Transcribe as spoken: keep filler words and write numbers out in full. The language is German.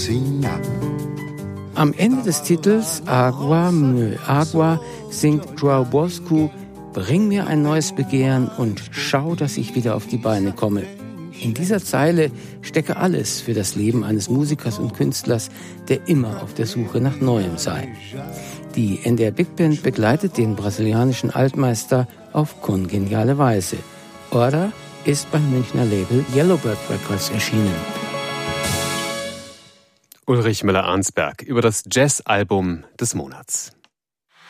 Am Ende des Titels Agua, Meu Agua singt João Bosco: Bring mir ein neues Begehren und schau, dass ich wieder auf die Beine komme. In dieser Zeile stecke alles für das Leben eines Musikers und Künstlers, der immer auf der Suche nach Neuem sei. Die N D R Big Band begleitet den brasilianischen Altmeister auf kongeniale Weise. Order ist beim Münchner Label Yellowbird Records erschienen. Ulrich Müller-Arnsberg über das Jazz-Album des Monats.